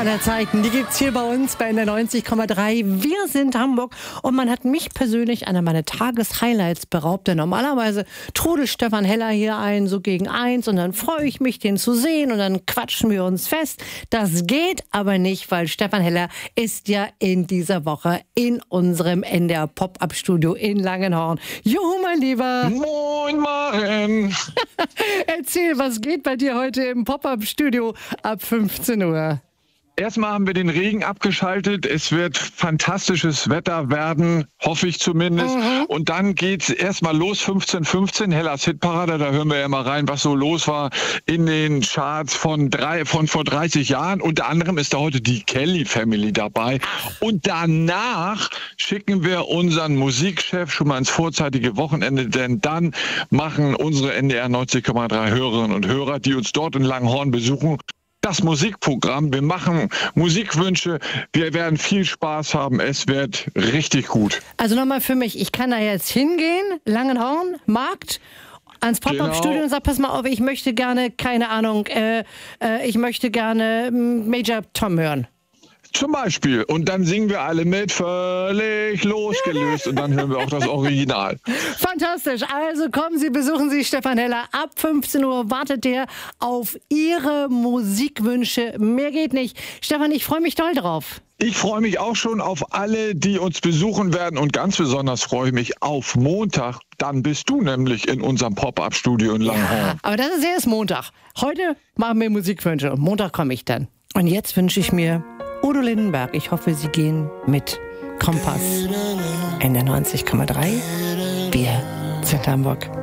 aller Zeiten, die gibt's hier bei uns bei der 90,3. Wir sind Hamburg und man hat mich persönlich einer meiner Tageshighlights beraubt. Denn normalerweise trudelt Stefan Heller hier ein, so gegen 1 und dann freue ich mich, den zu sehen und dann quatschen wir uns fest. Das geht aber nicht, weil Stefan Heller ist ja in dieser Woche in unserem NDR Pop-Up-Studio in Langenhorn. Juhu, mein Lieber! Moin, Maren! Erzähl, was geht bei dir heute im Pop-Up-Studio ab 15 Uhr? Erstmal haben wir den Regen abgeschaltet. Es wird fantastisches Wetter werden, hoffe ich zumindest. Und dann geht's erstmal los, 15:15, Hellas Hitparade. Da hören wir ja mal rein, was so los war in den Charts von vor 30 Jahren. Unter anderem ist da heute die Kelly Family dabei. Und danach schicken wir unseren Musikchef schon mal ins vorzeitige Wochenende, denn dann machen unsere NDR 90,3 Hörerinnen und Hörer, die uns dort in Langenhorn besuchen, das Musikprogramm. Wir machen Musikwünsche. Wir werden viel Spaß haben. Es wird richtig gut. Also nochmal für mich, ich kann da jetzt hingehen, Langenhorn, Markt, ans Pop-Up-Studio und sag, pass mal auf, ich möchte gerne, keine Ahnung, ich möchte gerne Major Tom hören. Zum Beispiel. Und dann singen wir alle mit, völlig losgelöst. Und dann hören wir auch das Original. Fantastisch. Also kommen Sie, besuchen Sie Stefan Heller. Ab 15 Uhr wartet er auf Ihre Musikwünsche. Mehr geht nicht. Stefan, ich freue mich doll drauf. Ich freue mich auch schon auf alle, die uns besuchen werden. Und ganz besonders freue ich mich auf Montag. Dann bist du nämlich in unserem Pop-Up-Studio in Langenhorn. Ja, aber das ist erst Montag. Heute machen wir Musikwünsche. Montag komme ich dann. Und jetzt wünsche ich mir Udo Lindenberg. Ich hoffe, Sie gehen mit Kompass in der 90,3. Wir sind Hamburg.